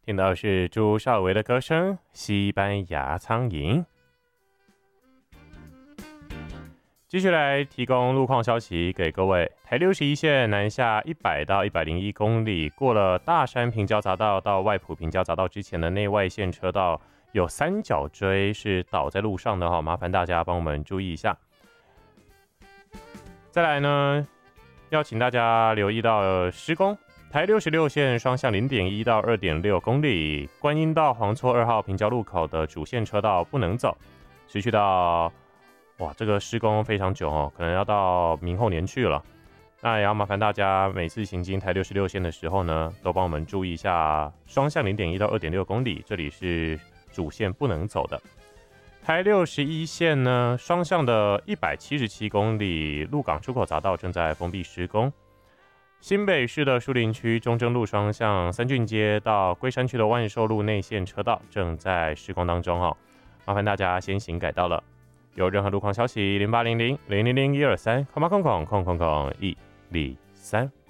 听到是朱少维的歌声《西班牙苍蝇》。继续来提供路况消息给各位。台61线南下100到101公里，过了大山平交匝道到外埔平交匝道之前的内外线车道有三角锥是倒在路上的哈，麻烦大家帮我们注意一下。再来呢，要请大家留意到施工。台66线双向0.1到2.6公里，观音到黄厝2号平交路口的主线车道不能走，持续到这个施工非常久哦，可能要到明后年去了。那也要麻烦大家每次行经台66线的时候呢，都帮我们注意一下双向0.1到2.6公里，这里是主线不能走的。台61线呢，双向的177公里，鹿港出口匝道正在封闭施工。新北市的树林区中正路双向三郡街到龟山区的万寿路内线车道正在施工当中哦，麻烦大家先行改道了。有任何路况消息，0800-000-123，空123。